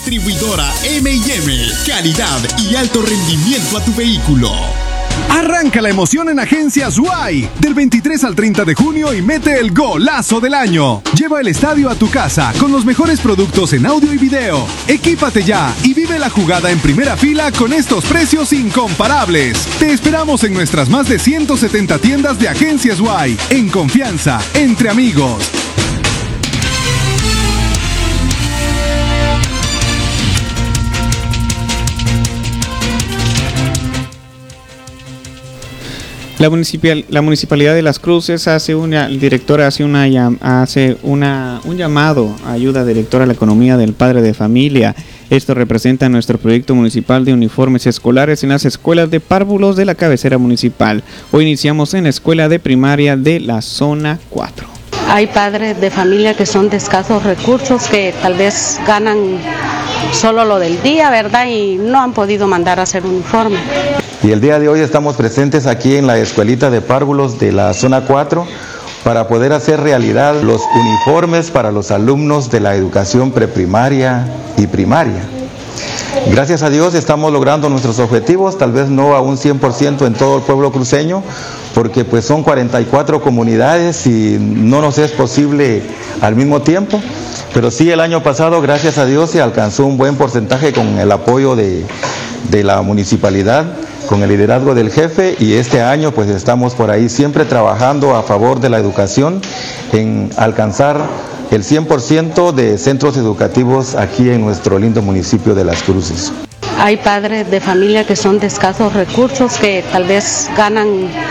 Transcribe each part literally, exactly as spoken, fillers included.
Distribuidora eme y eme. Calidad y alto rendimiento a tu vehículo. Arranca la emoción en Agencias Y del veintitrés al treinta de junio y mete el golazo del año. Lleva el estadio a tu casa con los mejores productos en audio y video. Equípate ya y vive la jugada en primera fila con estos precios incomparables. Te esperamos en nuestras más de ciento setenta tiendas de Agencias Y. En confianza, entre amigos. La, municipal, la Municipalidad de Las Cruces hace una, el director hace, una, hace una, un llamado a ayuda directora a la economía del padre de familia. Esto representa nuestro proyecto municipal de uniformes escolares en las escuelas de párvulos de la cabecera municipal. Hoy iniciamos en la escuela de primaria de la zona cuatro. Hay padres de familia que son de escasos recursos, que tal vez ganan solo lo del día, ¿verdad? Y no han podido mandar a hacer uniforme. Y el día de hoy estamos presentes aquí en la escuelita de párvulos de la zona cuatro para poder hacer realidad los uniformes para los alumnos de la educación preprimaria y primaria. Gracias a Dios estamos logrando nuestros objetivos, tal vez no a un cien por ciento en todo el pueblo cruceño, porque pues son cuarenta y cuatro comunidades y no nos es posible al mismo tiempo, pero sí el año pasado, gracias a Dios, se alcanzó un buen porcentaje con el apoyo de, de la municipalidad, con el liderazgo del jefe, y este año pues estamos por ahí siempre trabajando a favor de la educación en alcanzar el cien por ciento de centros educativos aquí en nuestro lindo municipio de Las Cruces. Hay padres de familia que son de escasos recursos, que tal vez ganan.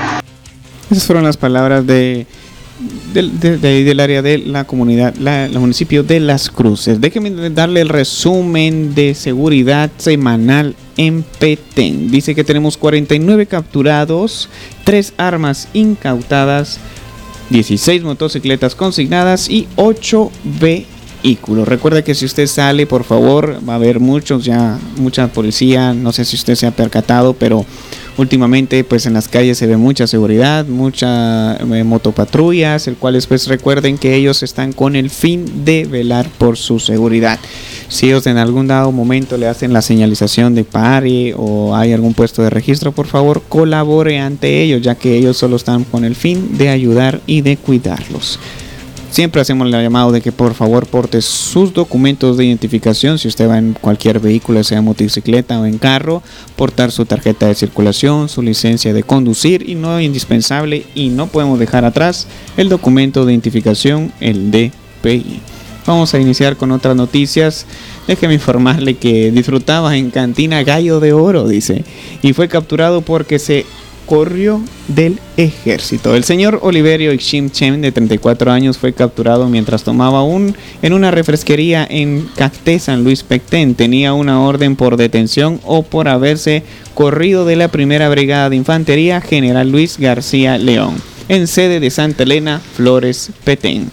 Esas fueron las palabras de Del, de, de, del área de la comunidad, la, el municipio de Las Cruces. Déjenme darle el resumen de seguridad semanal en Petén. Dice que tenemos cuarenta y nueve capturados, tres armas incautadas, dieciséis motocicletas consignadas y ocho vehículos. Recuerda que si usted sale, por favor, va a haber muchos ya, mucha policía. No sé si usted se ha percatado, pero últimamente pues en las calles se ve mucha seguridad, muchas eh, motopatrullas, el cual pues recuerden que ellos están con el fin de velar por su seguridad. Si ellos en algún dado momento le hacen la señalización de pare o hay algún puesto de registro, por favor colabore ante ellos, ya que ellos solo están con el fin de ayudar y de cuidarlos. Siempre hacemos el llamado de que por favor porte sus documentos de identificación. Si usted va en cualquier vehículo, sea motocicleta o en carro, portar su tarjeta de circulación, su licencia de conducir, y no indispensable y no podemos dejar atrás el documento de identificación, el D P I. Vamos a iniciar con otras noticias. Déjeme informarle que disfrutaba en cantina gallo de oro, dice, y fue capturado porque se corrió del ejército. El señor Oliverio Ixim Chen, de treinta y cuatro años, fue capturado mientras tomaba un en una refresquería en Cacté, San Luis Petén. Tenía una orden por detención o por haberse corrido de la primera brigada de infantería General Luis García León, en sede de Santa Elena, Flores, Petén.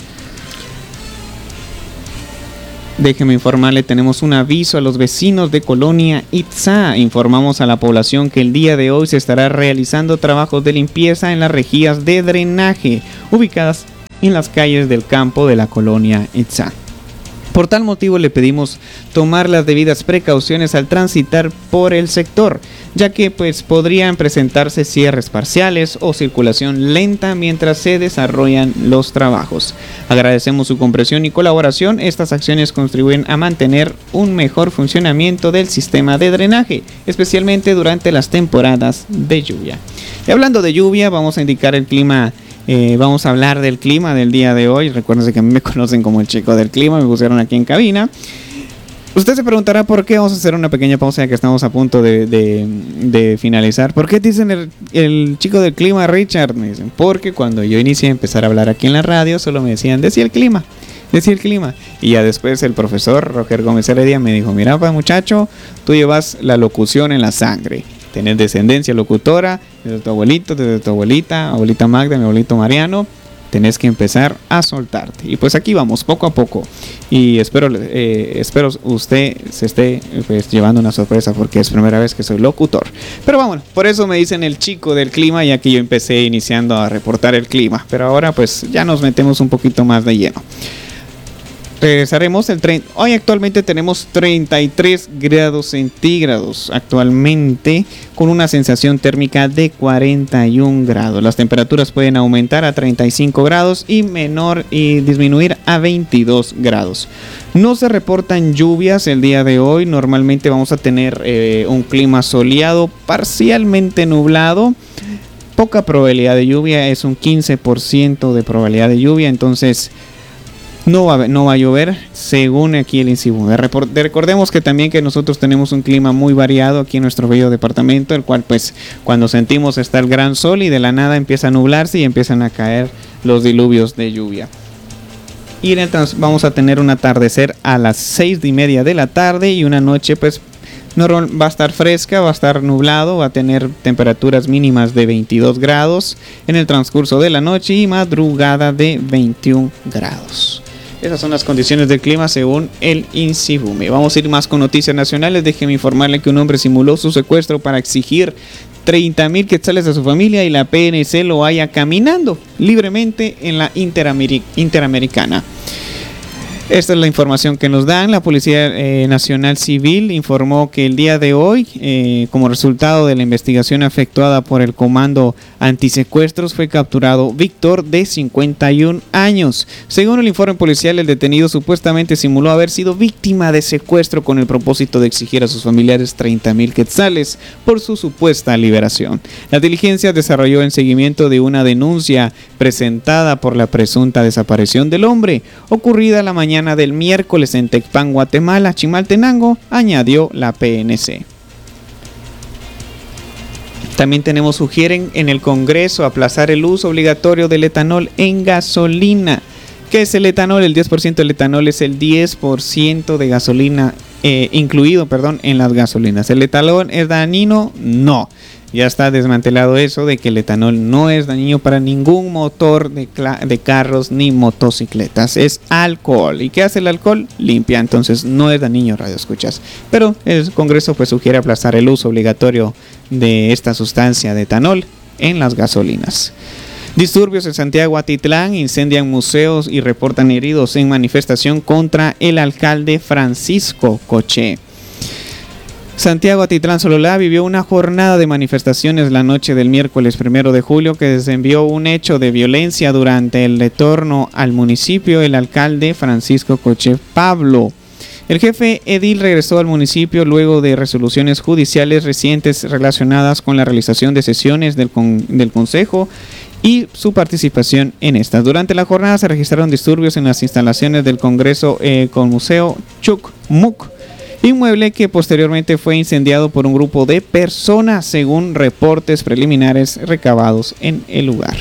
Déjeme informarle, tenemos un aviso a los vecinos de Colonia Itzá. Informamos a la población que el día de hoy se estará realizando trabajos de limpieza en las rejillas de drenaje ubicadas en las calles del campo de la Colonia Itzá. Por tal motivo le pedimos tomar las debidas precauciones al transitar por el sector, ya que pues podrían presentarse cierres parciales o circulación lenta mientras se desarrollan los trabajos. Agradecemos su comprensión y colaboración. Estas acciones contribuyen a mantener un mejor funcionamiento del sistema de drenaje, especialmente durante las temporadas de lluvia. Y hablando de lluvia, vamos a indicar el clima. Eh, vamos a hablar del clima del día de hoy. Recuerden que a mí me conocen como el chico del clima, me pusieron aquí en cabina. Usted se preguntará por qué. Vamos a hacer una pequeña pausa ya que estamos a punto de, de, de finalizar. ¿Por qué dicen el, el chico del clima, Richard? Me dicen, porque cuando yo inicié a empezar a hablar aquí en la radio, solo me decían, decía el clima, decía el clima. Y ya después el profesor Roger Gómez Heredia me dijo, mira pues muchacho, tú llevas la locución en la sangre. Tenés descendencia locutora, desde tu abuelito, desde tu abuelita, abuelita Magda, mi abuelito Mariano. Tenés que empezar a soltarte. Y pues aquí vamos, poco a poco. Y espero eh, espero usted se esté pues, llevando una sorpresa, porque es primera vez que soy locutor. Pero vamos, por eso me dicen el chico del clima, ya que yo empecé iniciando a reportar el clima. Pero ahora pues ya nos metemos un poquito más de lleno. Regresaremos el tre- hoy actualmente tenemos treinta y tres grados centígrados actualmente, con una sensación térmica de cuarenta y un grados. Las temperaturas pueden aumentar a treinta y cinco grados y menor y disminuir a veintidós grados. No se reportan lluvias el día de hoy. Normalmente vamos a tener eh, un clima soleado, parcialmente nublado. Poca probabilidad de lluvia, es un quince por ciento de probabilidad de lluvia, entonces No va, a, no va a llover según aquí el INSIBUME. Recordemos que también que nosotros tenemos un clima muy variado aquí en nuestro bello departamento, el cual pues cuando sentimos está el gran sol y de la nada empieza a nublarse y empiezan a caer los diluvios de lluvia. Y en el trans, vamos a tener un atardecer a las seis y media de la tarde y una noche pues no va a estar fresca, va a estar nublado, va a tener temperaturas mínimas de veintidós grados en el transcurso de la noche y madrugada de veintiún grados. Esas son las condiciones del clima según el INSIBUME. Vamos a ir más con noticias nacionales. Déjeme informarle que un hombre simuló su secuestro para exigir treinta mil quetzales a su familia y la P N C lo haya caminando libremente en la Interameri- Interamericana. Esta es la información que nos dan. La Policía eh, Nacional Civil informó que el día de hoy, eh, como resultado de la investigación efectuada por el Comando Antisecuestros, fue capturado Víctor, de cincuenta y un años. Según el informe policial, el detenido supuestamente simuló haber sido víctima de secuestro con el propósito de exigir a sus familiares treinta mil quetzales por su supuesta liberación. La diligencia desarrolló en seguimiento de una denuncia presentada por la presunta desaparición del hombre, ocurrida la mañana del miércoles en Tecpan, Guatemala. Chimaltenango, añadió la P N C. También tenemos, sugieren en el Congreso aplazar el uso obligatorio del etanol en gasolina. ¿Qué es el etanol? El diez por ciento del etanol es el diez por ciento de gasolina eh, incluido, perdón, en las gasolinas. ¿El etanol es dañino? No. Ya está desmantelado eso de que el etanol no es dañino para ningún motor de, de carros ni motocicletas. Es alcohol. ¿Y qué hace el alcohol? Limpia. Entonces no es dañino, radio escuchas. Pero el Congreso pues sugiere aplazar el uso obligatorio de esta sustancia de etanol en las gasolinas. Disturbios en Santiago Atitlán, incendian museos y reportan heridos en manifestación contra el alcalde Francisco Coche. Santiago Atitlán Sololá vivió una jornada de manifestaciones la noche del miércoles primero de julio que desenvió un hecho de violencia durante el retorno al municipio el alcalde Francisco Coche Pablo. El jefe edil regresó al municipio luego de resoluciones judiciales recientes relacionadas con la realización de sesiones del, con, del consejo y su participación en estas. Durante la jornada se registraron disturbios en las instalaciones del Congreso eh, con Museo Chucmuc, inmueble que posteriormente fue incendiado por un grupo de personas, según reportes preliminares recabados en el lugar.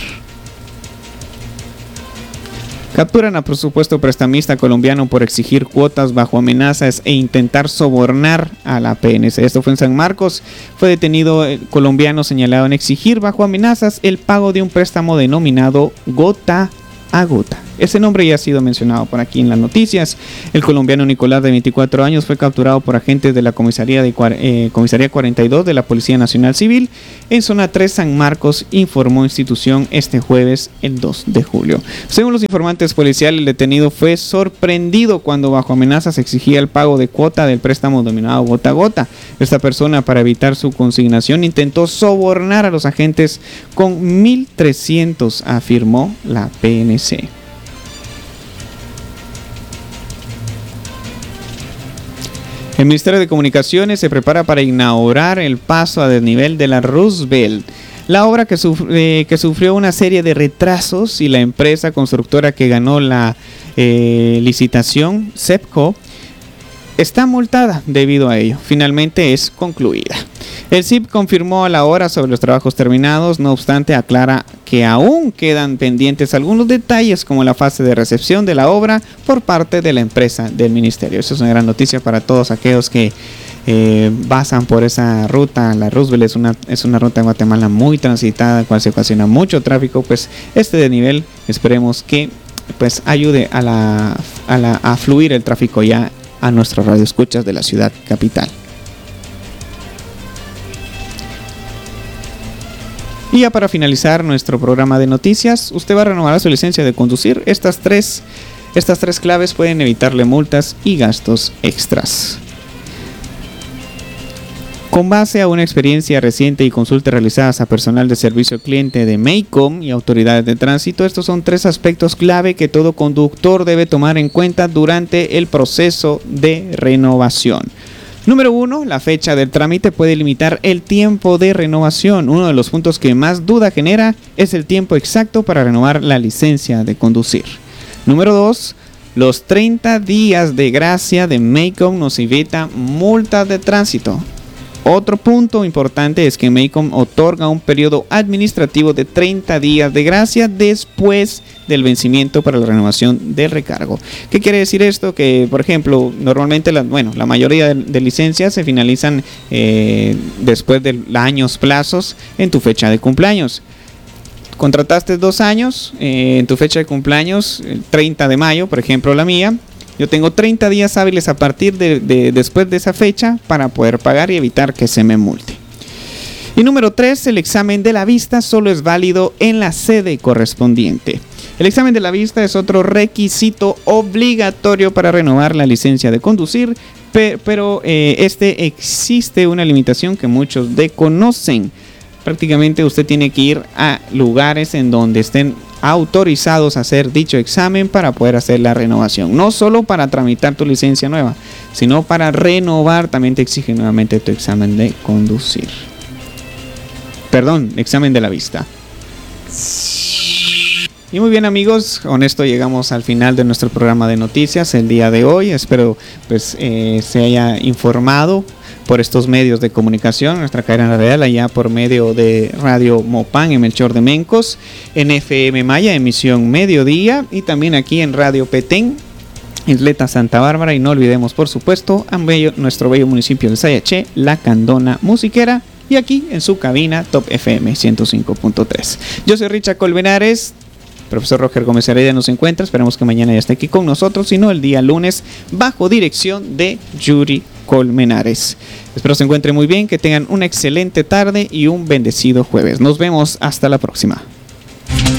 Capturan a presupuesto prestamista colombiano por exigir cuotas bajo amenazas e intentar sobornar a la P N C. Esto fue en San Marcos. Fue detenido el colombiano señalado en exigir bajo amenazas el pago de un préstamo denominado Gota a Gota. Ese nombre ya ha sido mencionado por aquí en las noticias. El colombiano Nicolás, de veinticuatro años, fue capturado por agentes de la comisaría, de, eh, comisaría cuarenta y dos de la Policía Nacional Civil en zona tres San Marcos, informó institución este jueves, el dos de julio. Según los informantes policiales, el detenido fue sorprendido cuando bajo amenazas exigía el pago de cuota del préstamo denominado Gota a Gota. Esta persona, para evitar su consignación, intentó sobornar a los agentes con mil trescientos, afirmó la P N C. El Ministerio de Comunicaciones se prepara para inaugurar el paso a desnivel de la Roosevelt. La obra que, suf- eh, que sufrió una serie de retrasos y la empresa constructora que ganó la eh, licitación, SEPCO, está multada debido a ello. Finalmente es concluida. El C I P confirmó a la hora sobre los trabajos terminados, no obstante aclara que aún quedan pendientes algunos detalles como la fase de recepción de la obra por parte de la empresa del ministerio. Eso es una gran noticia para todos aquellos que eh, pasan por esa ruta. La Roosevelt es una, es una ruta en Guatemala muy transitada, cual se ocasiona mucho tráfico. Pues este desnivel esperemos que pues ayude a, la, a, la, a fluir el tráfico ya a nuestros radioescuchas de la ciudad capital. Y ya para finalizar nuestro programa de noticias, usted va a renovar su licencia de conducir. Estas tres Estas tres claves pueden evitarle multas y gastos extras. Con base a una experiencia reciente y consultas realizadas a personal de servicio al cliente de Maycom y autoridades de tránsito, estos son tres aspectos clave que todo conductor debe tomar en cuenta durante el proceso de renovación. Número uno, la fecha del trámite puede limitar el tiempo de renovación. Uno de los puntos que más duda genera es el tiempo exacto para renovar la licencia de conducir. Número dos, los treinta días de gracia de Maycom nos evita multas de tránsito. Otro punto importante es que Maycom otorga un periodo administrativo de treinta días de gracia después del vencimiento para la renovación del recargo. ¿Qué quiere decir esto? Que, por ejemplo, normalmente la, bueno, la mayoría de, de licencias se finalizan eh, después de años plazos en tu fecha de cumpleaños. Contrataste dos años eh, en tu fecha de cumpleaños, el treinta de mayo, por ejemplo la mía. Yo tengo treinta días hábiles a partir de, de después de esa fecha para poder pagar y evitar que se me multe. Y número tres, el examen de la vista solo es válido en la sede correspondiente. El examen de la vista es otro requisito obligatorio para renovar la licencia de conducir, pero, pero eh, este existe una limitación que muchos desconocen. Prácticamente usted tiene que ir a lugares en donde estén autorizados a hacer dicho examen para poder hacer la renovación. No solo para tramitar tu licencia nueva, sino para renovar también te exige nuevamente tu examen de conducir. Perdón, examen de la vista. Y muy bien, amigos, con esto llegamos al final de nuestro programa de noticias el día de hoy. Espero pues eh, se haya informado por estos medios de comunicación, nuestra cadena radial allá por medio de Radio Mopán en Melchor de Mencos, en F M Maya, emisión mediodía, y también aquí en Radio Petén, Isleta Santa Bárbara, y no olvidemos por supuesto a bello, nuestro bello municipio de Sayaché, La Candona Musiquera, y aquí en su cabina Top F M ciento cinco punto tres. Yo soy Richard Colmenares. Profesor Roger Gómez Heredia nos encuentra, esperemos que mañana ya esté aquí con nosotros, si no el día lunes, bajo dirección de Yuri Colmenares. Espero se encuentren muy bien, que tengan una excelente tarde y un bendecido jueves. Nos vemos hasta la próxima.